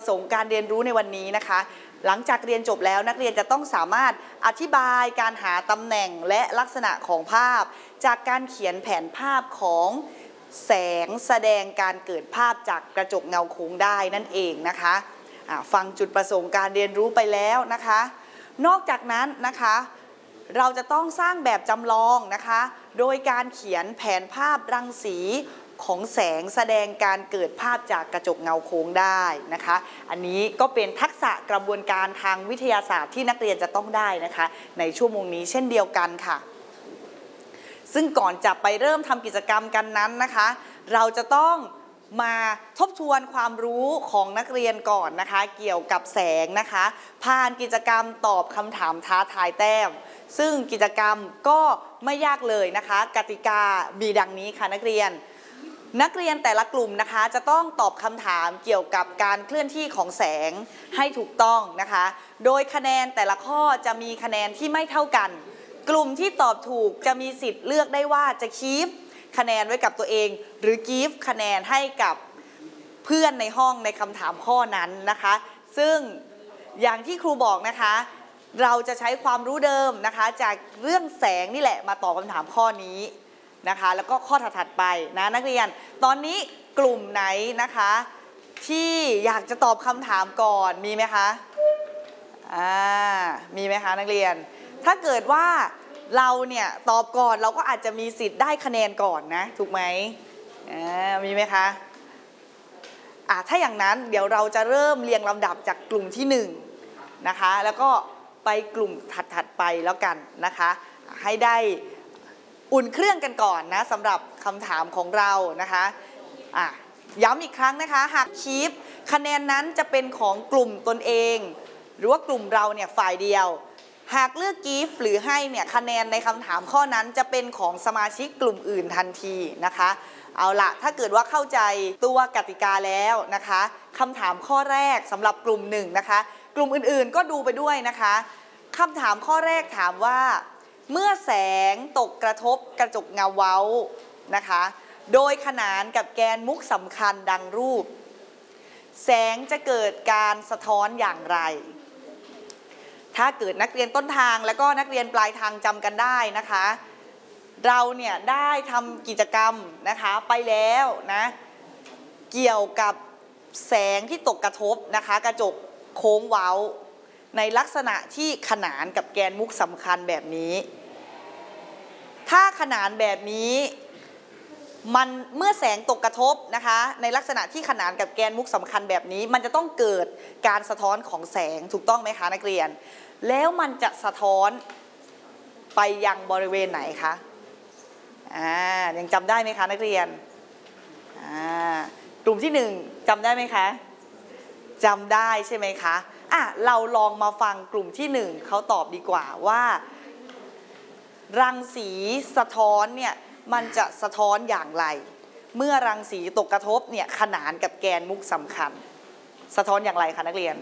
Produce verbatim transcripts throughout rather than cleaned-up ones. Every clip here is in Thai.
สงค์การเรียนรู้ในวันนี้นะคะหลังจากเรียนจบแล้วนักเรียนจะต้องสามารถอธิบายการหาตำแหน่งและลักษณะของภาพจากการเขียนแผนภาพของแสงแสดงการเกิดภาพจากกระจกเงาโค้งได้นั่นเองนะคะฟังจุดประสงค์การเรียนรู้ไปแล้วนะคะนอกจากนั้นนะคะเราจะต้องสร้างแบบจำลองนะคะโดยการเขียนแผนภาพรังสีของแสงแสดงการเกิดภาพจากกระจกเงาโค้งได้นะคะอันนี้ก็เป็นทักษะกระบวนการทางวิทยาศาสตร์ที่นักเรียนจะต้องได้นะคะในชั่วโมงนี้เช่นเดียวกันค่ะซึ่งก่อนจะไปเริ่มทำกิจกรรมกันนั้นนะคะเราจะต้องมาทบทวนความรู้ของนักเรียนก่อนนะคะเกี่ยวกับแสงนะคะผ่านกิจกรรมตอบคำถามท้าทายแต้มซึ่งกิจกรรมก็ไม่ยากเลยนะคะกติกามีดังนี้ค่ะนักเรียนนักเรียนแต่ละกลุ่มนะคะจะต้องตอบคำถามเกี่ยวกับการเคลื่อนที่ของแสงให้ถูกต้องนะคะโดยคะแนนแต่ละข้อจะมีคะแนนที่ไม่เท่ากันกลุ่มที่ตอบถูกจะมีสิทธิ์เลือกได้ว่าจะคีปคะแนนไว้กับตัวเองหรือกีฟคะแนนให้กับเพื่อนในห้องในคำถามข้อนั้นนะคะซึ่งอย่างที่ครูบอกนะคะเราจะใช้ความรู้เดิมนะคะจากเรื่องแสงนี่แหละมาตอบคำถามข้อนี้นะคะแล้วก็ข้อถัดไปนะนักเรียนตอนนี้กลุ่มไหนนะคะที่อยากจะตอบคำถามก่อนมีไหมคะอ่ามีไหมคะนักเรียนถ้าเกิดว่าเราเนี่ยตอบก่อนเราก็อาจจะมีสิทธิ์ได้คะแนนก่อนนะถูกไหมอ่ามีไหมคะอ่าถ้าอย่างนั้นเดี๋ยวเราจะเริ่มเรียงลำดับจากกลุ่มที่หนึ่งนะคะแล้วก็ไปกลุ่มถัดๆไปแล้วกันนะคะให้ได้อุ่นเครื่องกันก่อนนะสำหรับคำถามของเรานะคะอ่ะย้ำอีกครั้งนะคะหากคีปคะแนนนั้นจะเป็นของกลุ่มตนเองหรือว่ากลุ่มเราเนี่ยฝ่ายเดียวหากเลือกกีฟหรือให้เนี่ยคะแนนในคำถามข้อนั้นจะเป็นของสมาชิกกลุ่มอื่นทันทีนะคะเอาละถ้าเกิดว่าเข้าใจตัวกติกาแล้วนะคะคำถามข้อแรกสำหรับกลุ่มหนึ่งนะคะกลุ่มอื่นๆก็ดูไปด้วยนะคะคำถามข้อแรกถามว่าเมื่อแสงตกกระทบกระจกเงาเว้านะคะโดยขนานกับแกนมุกสำคัญดังรูปแสงจะเกิดการสะท้อนอย่างไรถ้าเกิดนักเรียนต้นทางแล้วก็นักเรียนปลายทางจำกันได้นะคะเราเนี่ยได้ทำกิจกรรมนะคะไปแล้วนะเกี่ยวกับแสงที่ตกกระทบนะคะกระจกโค้งเว้าในลักษณะที่ขนานกับแกนมุกสำคัญแบบนี้ถ้าขนานแบบนี้มันเมื่อแสงตกกระทบนะคะในลักษณะที่ขนานกับแกนมุกสำคัญแบบนี้มันจะต้องเกิดการสะท้อนของแสงถูกต้องไหมคะนักเรียนแล้วมันจะสะท้อนไปยังบริเวณไหนคะอ่ายังจำได้ไหมคะนักเรียนอ่ากลุ่มที่หนึ่งจำได้ไหมคะจำได้ใช่ไหมคะอ่ะเราลองมาฟังกลุ่มที่หนึ่งเขาตอบดีกว่าว่ารังสีสะท้อนเนี่ยมันจะสะท้อนอย่างไรเมื่อรังสีตกกระทบเนี่ยขนานกับแกนมุกสำคัญสะท้อนอย่างไรคะนักเรียน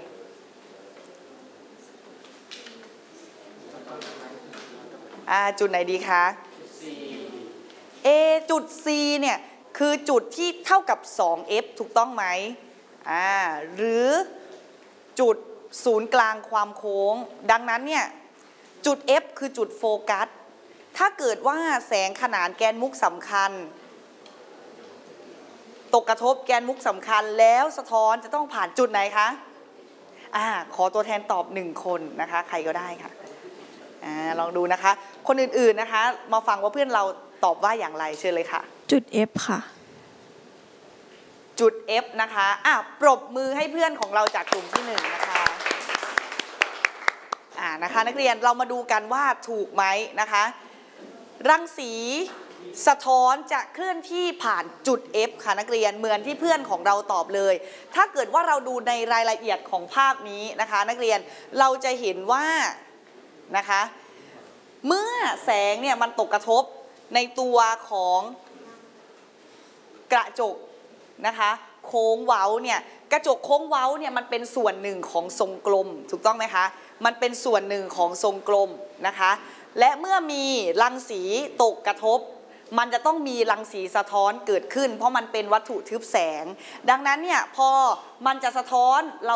อ่าจุดไหนดีคะ A จุด C เนี่ยคือจุดที่เท่ากับ สอง เอฟ ถูกต้องไหมอ่าหรือจุดศูนย์กลางความโค้งดังนั้นเนี่ยจุด F คือจุดโฟกัสถ้าเกิดว่าแสงขนานแกนมุกสำคัญตกกระทบแกนมุกสำคัญแล้วสะท้อนจะต้องผ่านจุดไหนคะอ่าขอตัวแทนตอบหนึ่งคนนะคะใครก็ได้ค่ะอ่าลองดูนะคะคนอื่นๆนะคะมาฟังว่าเพื่อนเราตอบว่าอย่างไรเชิญเลยค่ะจุด F ค่ะจุด F นะคะอ่ะปรบมือให้เพื่อนของเราจากกลุ่มที่หนึ่งนะคะอ่านะคะนักเรียนเรามาดูกันว่าถูกไหมนะคะรังสีสะท้อนจะเคลื่อนที่ผ่านจุด F ค่ะนักเรียนเหมือนที่เพื่อนของเราตอบเลยถ้าเกิดว่าเราดูในรายละเอียดของภาพนี้นะคะนักเรียนเราจะเห็นว่านะคะเมื่อแสงเนี่ยมันตกกระทบในตัวของกระจกนะคะโค้งเว้าเนี่ยกระจกโค้งเว้าเนี่ยมันเป็นส่วนหนึ่งของทรงกลมถูกต้องไหมคะมันเป็นส่วนหนึ่งของทรงกลมนะคะและเมื่อมีรังสีตกกระทบมันจะต้องมีรังสีสะท้อนเกิดขึ้นเพราะมันเป็นวัตถุทึบแสงดังนั้นเนี่ยพอมันจะสะท้อนเรา